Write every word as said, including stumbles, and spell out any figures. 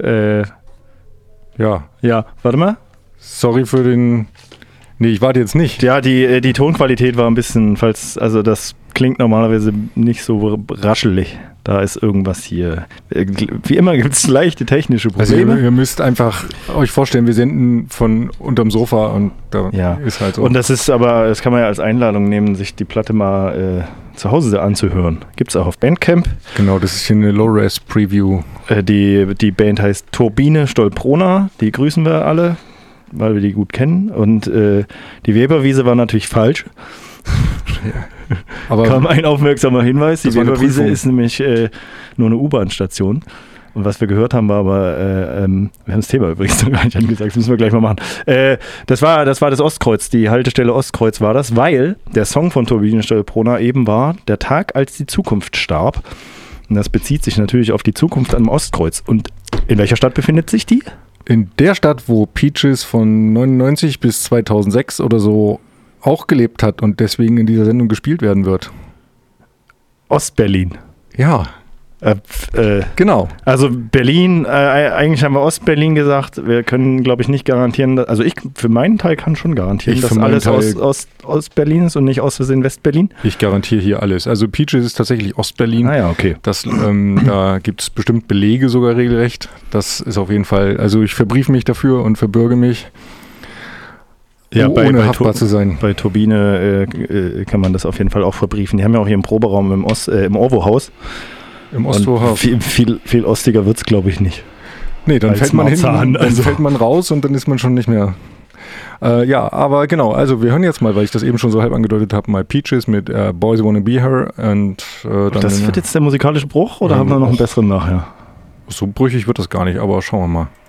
Äh, Ja. ja, warte mal. Sorry für den... Nee, ich warte jetzt nicht. Ja, die, die Tonqualität war ein bisschen, falls, also das klingt normalerweise nicht so raschelig. Da ist irgendwas hier. Wie immer gibt es leichte technische Probleme. Also ihr, ihr müsst einfach euch vorstellen, wir senden von unterm Sofa und da ja. ist halt so. Und das ist aber, das kann man ja als Einladung nehmen, sich die Platte mal äh, zu Hause anzuhören. Gibt es auch auf Bandcamp. Genau, das ist hier eine Low-Res-Preview. Äh, die, die Band heißt Turbine Stolprona. Die grüßen wir alle, weil wir die gut kennen. Und äh, die Weberwiese war natürlich falsch. Ja. Aber kam ein aufmerksamer Hinweis. Die Weberwiese eine ist nämlich äh, nur eine U-Bahn-Station. Und was wir gehört haben, war aber, äh, ähm, wir haben das Thema übrigens noch gar nicht angesagt, das müssen wir gleich mal machen. Äh, das, war, das war das Ostkreuz, die Haltestelle Ostkreuz war das, weil der Song von Turbine Stolprona eben war Der Tag, als die Zukunft starb. Und das bezieht sich natürlich auf die Zukunft am Ostkreuz. Und in welcher Stadt befindet sich die? In der Stadt, wo Peaches von neunundneunzig bis zweitausendsechs oder so auch gelebt hat und deswegen in dieser Sendung gespielt werden wird. Ostberlin. Ja. Äh, äh, genau. Also Berlin, äh, eigentlich haben wir Ostberlin gesagt. Wir können, glaube ich, nicht garantieren, dass, also ich für meinen Teil kann schon garantieren, ich dass alles aus Ost, Ostberlin ist und nicht aus Versehen Westberlin. Ich garantiere hier alles. Also Peaches ist tatsächlich Ostberlin. Ah ja, okay. Das, ähm, da gibt es bestimmt Belege sogar regelrecht. Das ist auf jeden Fall, also ich verbriefe mich dafür und verbürge mich. Ja, bei, ohne bei haftbar Tur- zu sein. Bei Turbine äh, äh, kann man das auf jeden Fall auch verbriefen. Die haben ja auch hier im Proberaum im, Ost, äh, im Orwo-Haus. Im Ostwo-Haus. Viel, viel, viel ostiger wird es, glaube ich, nicht. Nee, dann Als fällt man hin, Marzahn, dann also. fällt man raus und dann ist man schon nicht mehr. Äh, ja, aber genau, also wir hören jetzt mal, weil ich das eben schon so halb angedeutet habe, My Peaches mit äh, Boys Wanna Be Her. Und, äh, dann das wird jetzt der musikalische Bruch oder Ja, haben wir noch einen Och. besseren nachher? So brüchig wird das gar nicht, aber schauen wir mal.